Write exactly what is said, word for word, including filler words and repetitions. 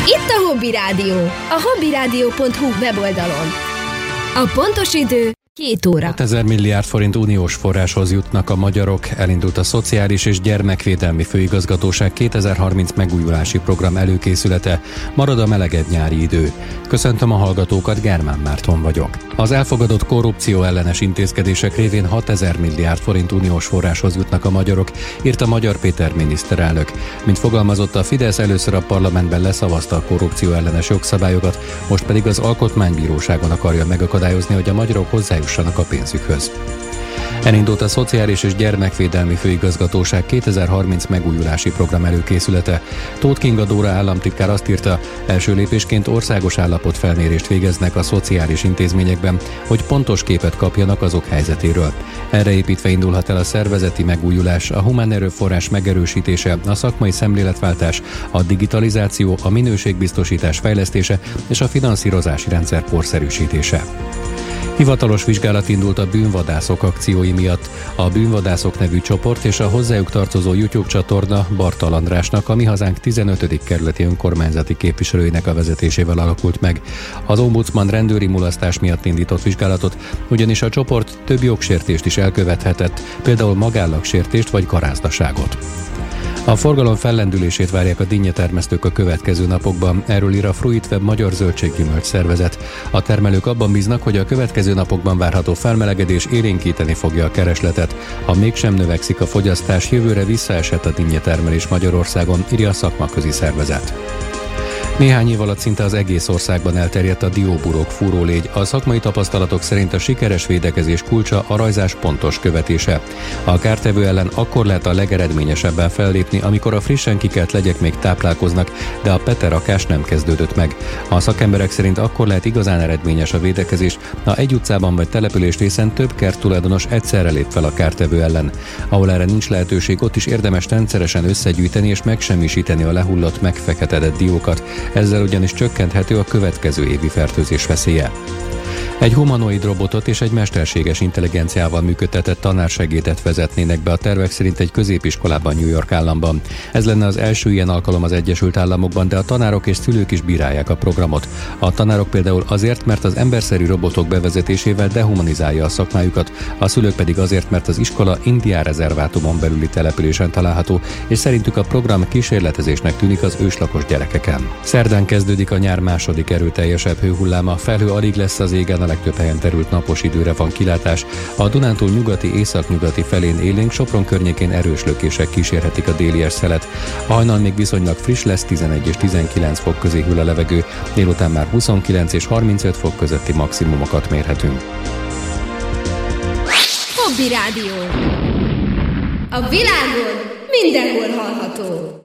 Itt a Hobby Rádió, a hobbyradio pont hu weboldalon. A pontos idő két óra. hatezer milliárd forint uniós forráshoz jutnak a magyarok. Elindult a Szociális és Gyermekvédelmi Főigazgatóság kétezer-harminc megújulási program előkészülete. Marad a melegebb nyári idő. Köszöntöm a hallgatókat, Germán Márton vagyok. Az elfogadott korrupció ellenes intézkedések révén hatezer milliárd forint uniós forráshoz jutnak a magyarok, írta Magyar Péter miniszterelnök. Mint fogalmazott, a Fidesz először a parlamentben leszavazta a korrupció ellenes jogszabályokat, most pedig az Alkotmánybíróságon akarja megakadályozni, hogy a magyarok hozzájussanak a pénzükhöz. Elindult a Szociális és Gyermekvédelmi Főigazgatóság kétezer-harminc megújulási program előkészülete. Tóth Kinga Dóra államtitkár azt írta, első lépésként országos állapotfelmérést végeznek a szociális intézményekben, hogy pontos képet kapjanak azok helyzetéről. Erre építve indulhat el a szervezeti megújulás, a humán erőforrás megerősítése, a szakmai szemléletváltás, a digitalizáció, a minőségbiztosítás fejlesztése és a finanszírozási rendszer korszerűsítése. Hivatalos vizsgálat indult a bűnvadászok akciói miatt. A Bűnvadászok nevű csoport és a hozzájuk tartozó YouTube csatorna Bartal Andrásnak, a Mi Hazánk tizenötödik kerületi önkormányzati képviselőinek a vezetésével alakult meg. Az ombudsman rendőri mulasztás miatt indított vizsgálatot, ugyanis a csoport több jogsértést is elkövethetett, például magállagsértést vagy garázdaságot. A forgalom fellendülését várják a dinnyetermesztők a következő napokban, erről ír a Fruitweb Magyar Zöldséggyümölcs Szervezet. A termelők abban bíznak, hogy a következő napokban várható felmelegedés élénkíteni fogja a keresletet. Ha mégsem növekszik a fogyasztás, jövőre visszaesett a dinnyetermelés Magyarországon, írja a szakmaközi szervezet. Néhány év alatt szinte az egész országban elterjedt a dióburok fúrólégy. A szakmai tapasztalatok szerint a sikeres védekezés kulcsa a rajzás pontos követése. A kártevő ellen akkor lehet a legeredményesebben fellépni, amikor a frissen kikelt legyek még táplálkoznak, de a peterakás nem kezdődött meg. A szakemberek szerint akkor lehet igazán eredményes a védekezés, ha egy utcában vagy településrészen több kerttulajdonos egyszerre lép fel a kártevő ellen. Ahol erre nincs lehetőség, ott is érdemes rendszeresen összegyűjteni és megsemmisíteni a lehullott, megfeketedett diókat. Ezzel ugyanis csökkenthető a következő évi fertőzés veszélye. Egy humanoid robotot és egy mesterséges intelligenciával működtetett tanársegédet vezetnének be a tervek szerint egy középiskolában New York államban. Ez lenne az első ilyen alkalom az Egyesült Államokban, de a tanárok és szülők is bírálják a programot. A tanárok például azért, mert az emberszerű robotok bevezetésével dehumanizálja a szakmájukat, a szülők pedig azért, mert az iskola Indián rezervátumon belüli településen található, és szerintük a program kísérletezésnek tűnik az őslakos gyerekeken. Szerdán kezdődik a nyár második erőteljesebb hőhulláma, felhő alig lesz az égen, a legtöbb helyen terült napos időre van kilátás. A Dunántúl nyugati, északnyugati felén élénk, Sopron környékén erős lökések kísérhetik a délies szelet. A hajnal még viszonylag friss lesz, tizenegy és tizenkilenc fok közé hűl a levegő, délután már huszonkilenc és harmincöt fok közötti maximumokat mérhetünk. Hobby Rádió. A világon mindenhol hallható.